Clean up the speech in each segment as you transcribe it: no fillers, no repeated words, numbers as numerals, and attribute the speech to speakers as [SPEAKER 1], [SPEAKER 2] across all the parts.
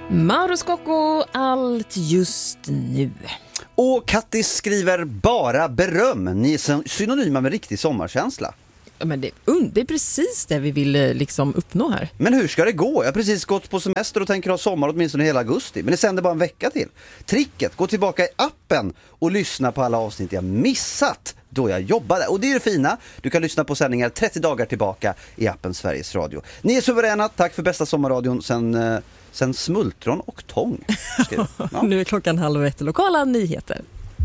[SPEAKER 1] Mauro Scocco, allt just nu.
[SPEAKER 2] Och Kattis skriver bara beröm. Ni är synonyma med riktig sommarkänsla.
[SPEAKER 1] Men det är precis det vi vill liksom uppnå här.
[SPEAKER 2] Men hur ska det gå? Jag har precis gått på semester och tänker ha sommar åtminstone hela augusti. Men det sänder bara en vecka till. Tricket, gå tillbaka i appen och lyssna på alla avsnitt jag missat då jag jobbade. Och det är det fina. Du kan lyssna på sändningar 30 dagar tillbaka i appen Sveriges Radio. Ni är suveräna. Tack för bästa sommarradion sen smultron och tång. Ja.
[SPEAKER 1] Nu är klockan 12:30. Lokala nyheter.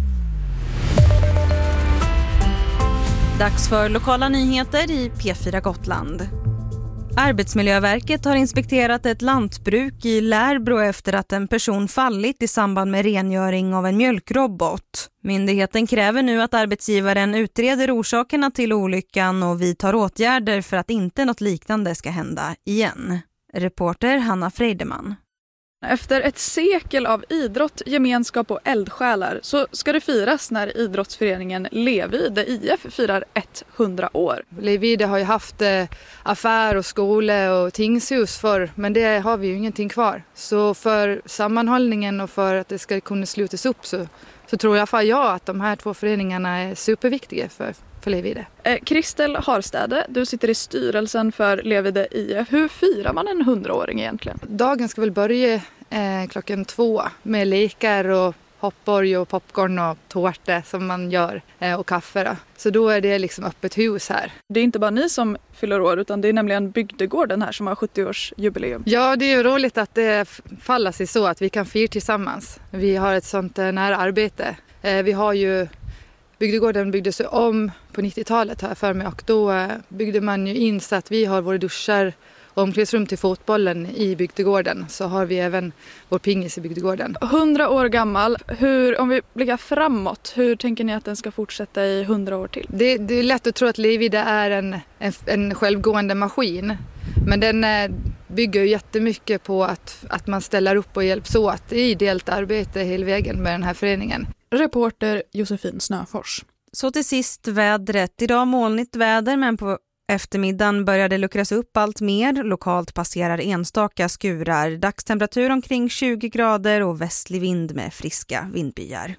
[SPEAKER 3] Dags för lokala nyheter i P4 Gotland. Arbetsmiljöverket har inspekterat ett lantbruk i Lärbro efter att en person fallit i samband med rengöring av en mjölkrobot. Myndigheten kräver nu att arbetsgivaren utreder orsakerna till olyckan och vidtar åtgärder för att inte något liknande ska hända igen. Reporter Hanna Freideman.
[SPEAKER 4] Efter ett sekel av idrott, gemenskap och eldsjälar så ska det firas när idrottsföreningen Levide IF firar 100 år.
[SPEAKER 5] Levide har ju haft affär och skola och tingshus för, men det har vi ju ingenting kvar. Så för sammanhållningen och för att det ska kunna slutas upp så tror jag att de här två föreningarna är superviktiga för Levide.
[SPEAKER 4] Kristel Harstäde, du sitter i styrelsen för Levide IF. Hur firar man en 100-åring egentligen?
[SPEAKER 5] Dagen ska väl börja 2:00 med lekar och hoppborg och popcorn och tårta som man gör och kaffe då. Så då är det liksom öppet hus här.
[SPEAKER 4] Det är inte bara ni som fyller år utan det är nämligen bygdegården här som har 70-årsjubileum.
[SPEAKER 5] Ja, det är ju roligt att det faller sig så att vi kan fira tillsammans. Vi har ett sånt nära arbete. Vi har ju bygdegården byggdes om på 90-talet här för mig och då byggde man ju in så att vi har våra duschar och omklädningsrum till fotbollen i bygdegården. Så har vi även vår pingis i bygdegården.
[SPEAKER 4] 100 år gammal. Om vi blickar framåt, hur tänker ni att den ska fortsätta i 100 år till?
[SPEAKER 5] Det är lätt att tro att Levide är en självgående maskin. Men den bygger ju jättemycket på att man ställer upp och hjälps åt i ideellt arbete hela vägen med den här föreningen.
[SPEAKER 4] Reporter Josefin Snöfors.
[SPEAKER 3] Så till sist vädret. Idag molnigt väder men på eftermiddagen börjar det luckras upp allt mer. Lokalt passerar enstaka skurar. Dagstemperatur omkring 20 grader och västlig vind med friska vindbyar.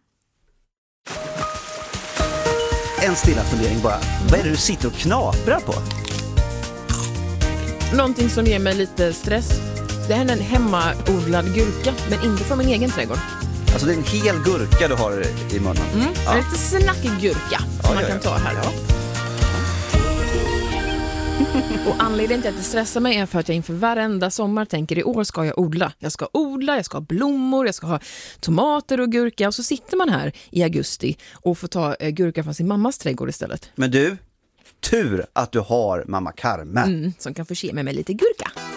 [SPEAKER 2] En stilla fundering bara. Vad är det du sitter och knaprar på?
[SPEAKER 1] Någonting som ger mig lite stress. Det här är en hemmaodlad gurka, men inte från min egen trädgård.
[SPEAKER 2] Alltså det är en hel gurka du har i munnen.
[SPEAKER 1] Ja. Lite snackig gurka som man kan ta här. Ja. Och anledningen till att det stressar mig är för att jag inför varenda sommar tänker i år ska jag odla. Jag ska ha blommor, jag ska ha tomater och gurka. Och så sitter man här i augusti och får ta gurka från sin mammas trädgård istället.
[SPEAKER 2] Men du, tur att du har mamma Carmen.
[SPEAKER 1] Som kan förse mig med lite gurka.